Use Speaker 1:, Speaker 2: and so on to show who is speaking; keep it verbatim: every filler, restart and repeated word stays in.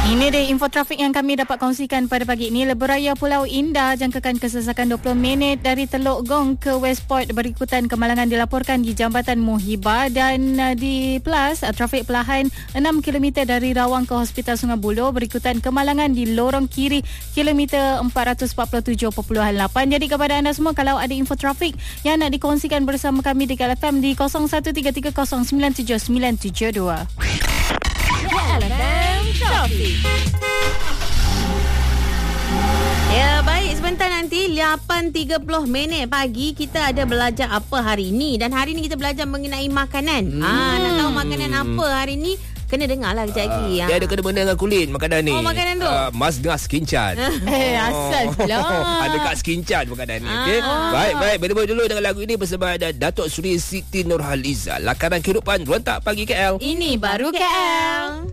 Speaker 1: Ini dia info trafik yang kami dapat kongsikan pada pagi ini. Leberaya Pulau Indah jangkakan kesesakan dua puluh minit dari Teluk Gong ke Westport. Berikutan kemalangan dilaporkan di Jambatan Muhibah dan uh, di Plus uh, trafik perlahan enam kilometer dari Rawang ke Hospital Sungai Buloh. Berikutan kemalangan di lorong kiri kilometer empat ratus empat puluh tujuh perpuluhan lapan. Jadi kepada anda semua, kalau ada info trafik yang nak dikongsikan bersama kami di K L F M di kosong satu tiga tiga kosong sembilan tujuh sembilan tujuh dua.
Speaker 2: K L F M Traffic. Ya, baik, sebentar nanti lapan tiga puluh minit pagi kita ada belajar apa hari ni. Dan hari ni kita belajar mengenai makanan. Hmm. Ah, nak tahu makanan apa hari ni? Kena dengar lah kejap lagi.
Speaker 3: Uh, dia ada kena benda dengan kulit makanan ni.
Speaker 2: Oh, makanan tu?
Speaker 3: Uh, Mas dengar skincan.
Speaker 1: Eh, asal pula.
Speaker 3: Ada kat skincan makanan ni.
Speaker 2: Ah.
Speaker 3: Okay? Baik, baik. Bertemu dulu dengan lagu ini bersama ada Datuk Seri Siti Nurhaliza. Lakaran Kehidupan Rentak Pagi K L.
Speaker 1: Ini baru K L.